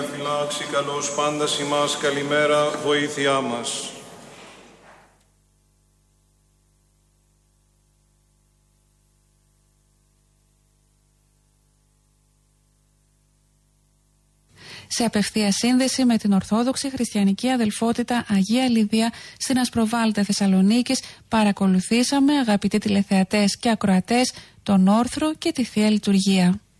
φυλάξει καλώς πάντας ημάς, καλημέρα, βοήθειά μας. Σε απευθεία σύνδεση με την Ορθόδοξη Χριστιανική Αδελφότητα Αγία Λιδία στην Ασπροβάλτα Θεσσαλονίκης, παρακολουθήσαμε, αγαπητοί τηλεθεατές και ακροατές, τον όρθρο και τη Θεία Λειτουργία.